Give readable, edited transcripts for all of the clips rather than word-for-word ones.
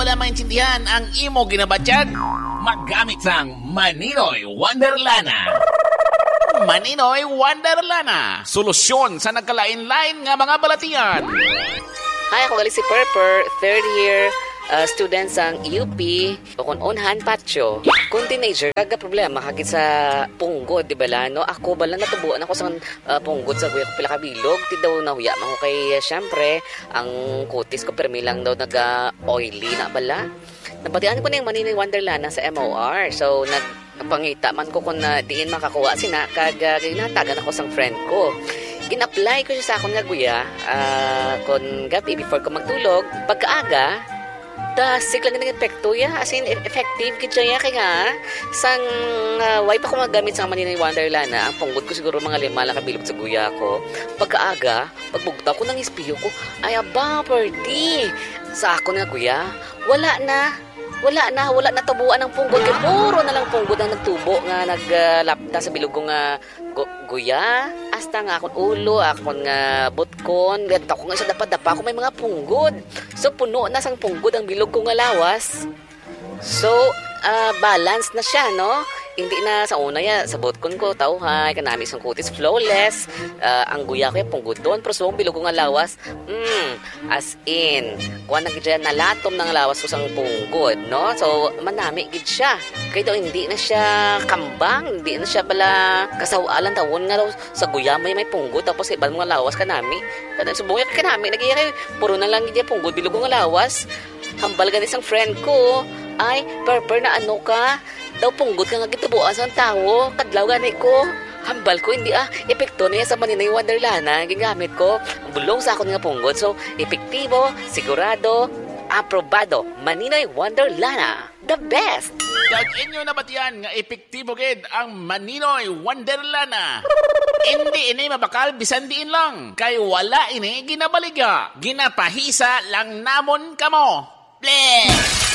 wala maintindihan ang imo ginabatyag, maggamit sang Maninoy Wonderlana. Maninoy Wonderlana, solusyon sa nagkalain-lain nga mga balatian. Hi, ako gali si Purper, third year student sang UP, kung unhan patio. Kung teenager, kaga problema kagit sa punggod, di ba la? No? Ako bala natubuan ako sa punggod sa guya ko pila kabilog. Ti daw nahuya man ko kay, syempre, ang kutis ko permi lang daw naga-oily na bala. Nabatian ko na yung Maninoy Wonderlana sa MOR. So, nagpangita man ko kung diin makakuha sina, ginatagan ako sang friend ko. In-apply ko siya sa akong nga guya, kung gabi before ko magtulog, pagkaaga, tasik lang ng epekto ya, as in effective kitsa ya, kaya nga sang wipe ako magamit sa Maninoy Wonderlana, ang punggod ko siguro mga 5 lang kabilog sa guya ko. Pagkaaga, pagbugtaw ko ng ispiyo ko, ay aba, party sa ako nga guya, wala na tubuan ng punggod, kaya puro na lang punggod ang nagtubo nga naglapta sa bilog ko nga guya, hasta nga akong ulo, akong nga butkon, ganito ko nga isa dapat-dapa ako may mga punggod. So, puno na sang punggod ang bilog ko nga lawas. So, balance na siya, no? Hindi na sa una ya, sa butkon ko, tauhay, kanami sang kutis flawless, ang guya ko yung punggod doon, pero so, bilog ko nga lawas, as in, kuha na gid nalatom ng lawas ko sang punggod, no? So, manami gid siya. Kaya daw, hindi na siya kambang, hindi na siya pala kasawalan tawon nga daw sa guya may punggod, tapos ibang mga lawas kanami. Kada subong ka kanami, nagiyay puro na lang gid punggod, bilog ko nga lawas. Hambal gan isang friend ko, ay, Purper na ano ka? Daw punggod ka nga gitubuan sa tao, kadlaw gani ko. Hambal ko, hindi epekto niya sa Maninoy Wonderlana, gingamit ko, bulong sa akong nga punggod. So, epektibo, sigurado, aprobado, Maninoy Wonderlana, the best! Dag inyo na batiyan nga epektibo gid ang Maninoy Wonderlana. Hindi ini mabakal bisan diin lang, kay wala ini ginabaliga, ginapahisa lang namon kamo. Bleh!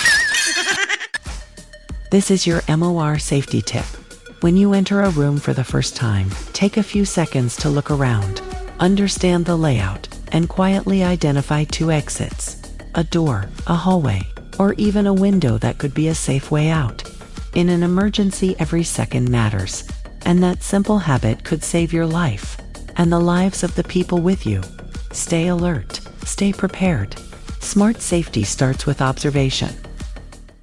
This is your MOR safety tip. When you enter a room for the first time, take a few seconds to look around, understand the layout, and quietly identify 2 exits, a door, a hallway, or even a window that could be a safe way out. In an emergency, every second matters, and that simple habit could save your life and the lives of the people with you. Stay alert, stay prepared. Smart safety starts with observation.